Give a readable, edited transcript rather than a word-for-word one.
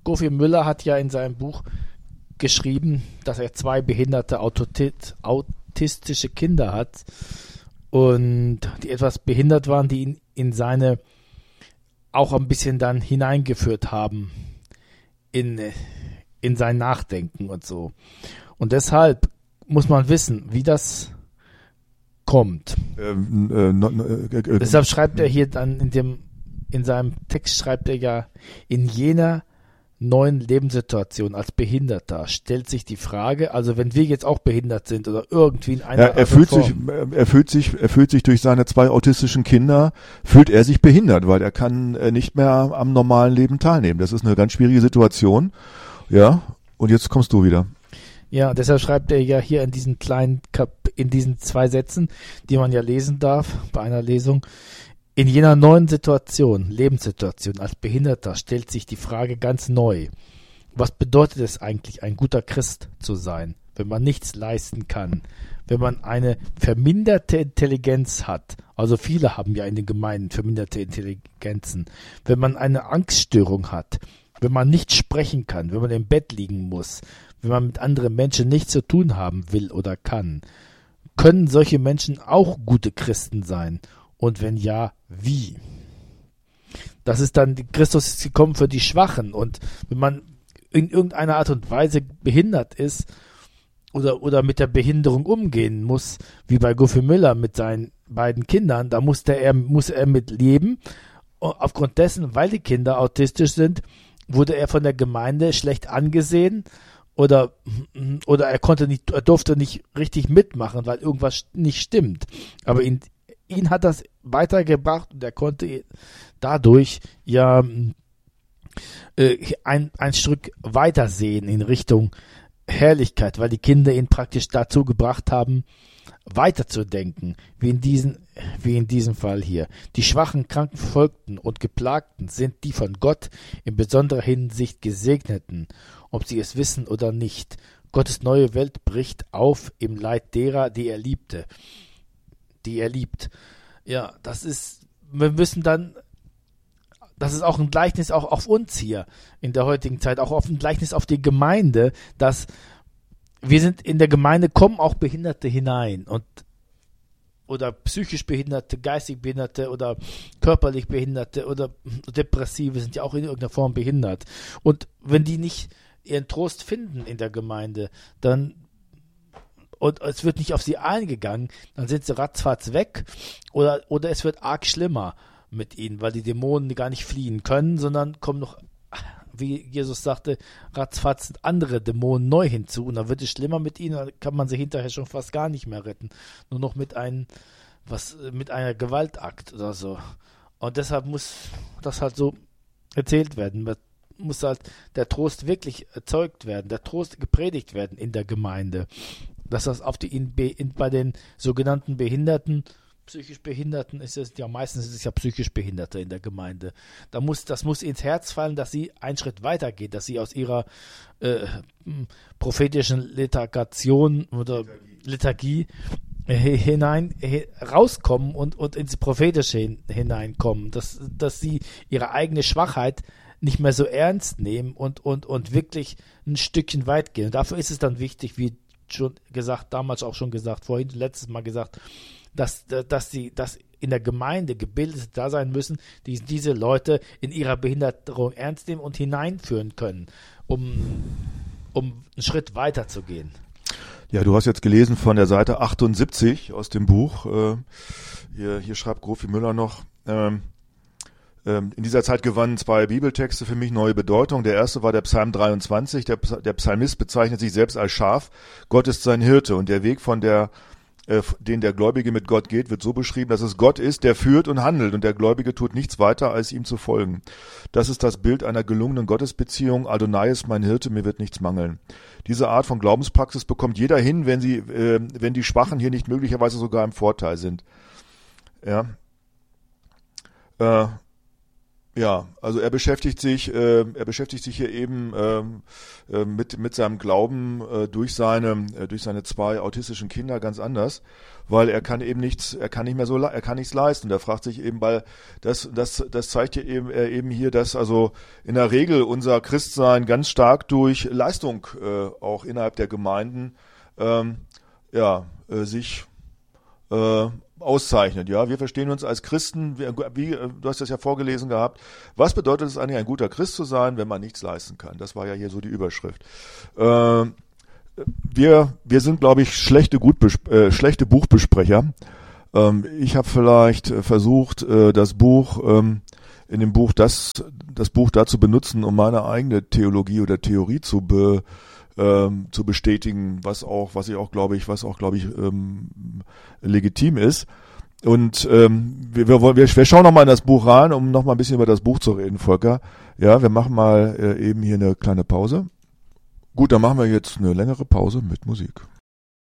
Gofi Müller hat ja in seinem Buch geschrieben, dass er 2 behinderte autistische Kinder hat und die etwas behindert waren, die ihn in seine auch ein bisschen dann hineingeführt haben in sein Nachdenken und so. Und deshalb muss man wissen, wie das kommt. Deshalb schreibt er hier dann in seinem Text schreibt er ja, in jener neuen Lebenssituation als Behinderter stellt sich die Frage, also wenn wir jetzt auch behindert sind oder irgendwie in einer er fühlt sich durch seine 2 autistischen Kinder, fühlt er sich behindert, weil er kann nicht mehr am normalen Leben teilnehmen. Das ist eine ganz schwierige Situation. Ja, und jetzt kommst du wieder. Ja, deshalb schreibt er ja hier in diesen in diesen 2 Sätzen, die man ja lesen darf bei einer Lesung, in jener neuen Lebenssituation als Behinderter stellt sich die Frage ganz neu. Was bedeutet es eigentlich, ein guter Christ zu sein, wenn man nichts leisten kann, wenn man eine verminderte Intelligenz hat? Also viele haben ja in den Gemeinden verminderte Intelligenzen. Wenn man eine Angststörung hat, wenn man nicht sprechen kann, wenn man im Bett liegen muss, wenn man mit anderen Menschen nichts zu tun haben will oder kann, können solche Menschen auch gute Christen sein? Und wenn ja, wie? Das ist dann, Christus ist gekommen für die Schwachen. Und wenn man in irgendeiner Art und Weise behindert ist oder mit der Behinderung umgehen muss, wie bei Gofi Müller mit seinen beiden Kindern, da muss er mit leben. Aufgrund dessen, weil die Kinder autistisch sind, wurde er von der Gemeinde schlecht angesehen oder er durfte nicht richtig mitmachen, weil irgendwas nicht stimmt. Aber ihn hat das weitergebracht und er konnte dadurch ja ein Stück weitersehen in Richtung Herrlichkeit, weil die Kinder ihn praktisch dazu gebracht haben, weiterzudenken, wie in diesem Fall hier. Die schwachen, kranken, Verfolgten und Geplagten sind die von Gott in besonderer Hinsicht Gesegneten, ob sie es wissen oder nicht. Gottes neue Welt bricht auf im Leid derer, die er liebt. Ja, das ist auch ein Gleichnis auch auf uns hier in der heutigen Zeit, auch auf ein Gleichnis auf die Gemeinde, dass wir sind in der Gemeinde, kommen auch Behinderte hinein oder psychisch Behinderte, geistig Behinderte oder körperlich Behinderte oder Depressive sind ja auch in irgendeiner Form behindert. Und wenn die nicht ihren Trost finden in der Gemeinde, und es wird nicht auf sie eingegangen, dann sind sie ratzfatz weg oder es wird arg schlimmer mit ihnen, weil die Dämonen gar nicht fliehen können, sondern kommen noch, wie Jesus sagte, ratzfatz andere Dämonen neu hinzu und dann wird es schlimmer mit ihnen, dann kann man sie hinterher schon fast gar nicht mehr retten, nur noch mit einer Gewaltakt oder so. Und deshalb muss das halt so erzählt werden, muss halt der Trost wirklich erzeugt werden, der Trost gepredigt werden in der Gemeinde. Dass das bei den sogenannten Behinderten, psychisch Behinderten meistens ist es ja psychisch Behinderte in der Gemeinde. Das muss ins Herz fallen, dass sie einen Schritt weitergeht, dass sie aus ihrer prophetischen Liturgation oder Liturgie rauskommen und ins Prophetische hineinkommen, dass sie ihre eigene Schwachheit nicht mehr so ernst nehmen und wirklich ein Stückchen weit gehen. Und dafür ist es dann wichtig, wie schon gesagt, letztes Mal gesagt, dass in der Gemeinde Gebildete da sein müssen, die diese Leute in ihrer Behinderung ernst nehmen und hineinführen können, um einen Schritt weiter zu gehen. Ja, du hast jetzt gelesen von der Seite 78 aus dem Buch. Hier schreibt Gofi Müller noch, in dieser Zeit gewannen 2 Bibeltexte für mich neue Bedeutung. Der erste war der Psalm 23. Der Psalmist bezeichnet sich selbst als Schaf. Gott ist sein Hirte und der Weg, den der Gläubige mit Gott geht, wird so beschrieben, dass es Gott ist, der führt und handelt und der Gläubige tut nichts weiter, als ihm zu folgen. Das ist das Bild einer gelungenen Gottesbeziehung. Adonai ist mein Hirte, mir wird nichts mangeln. Diese Art von Glaubenspraxis bekommt jeder hin, wenn die Schwachen hier nicht möglicherweise sogar im Vorteil sind. Ja. Ja, also er beschäftigt sich hier eben mit seinem Glauben durch seine zwei autistischen Kinder ganz anders, weil er kann nichts leisten. Er fragt sich eben, weil das zeigt ja eben hier, dass also in der Regel unser Christsein ganz stark durch Leistung auch innerhalb der Gemeinden sich auszeichnet. Ja, wir verstehen uns als Christen, wie du hast das ja vorgelesen gehabt. Was bedeutet es eigentlich, ein guter Christ zu sein, wenn man nichts leisten kann? Das war ja hier so die Überschrift. Wir sind, glaube ich, schlechte Buchbesprecher. Ich habe vielleicht versucht, das Buch dazu benutzen, um meine eigene Theologie oder Theorie zu bestätigen, was auch legitim ist. Und wir schauen noch mal in das Buch rein, um noch mal ein bisschen über das Buch zu reden, Volker. Ja, wir machen mal eben hier eine kleine Pause. Gut, dann machen wir jetzt eine längere Pause mit Musik.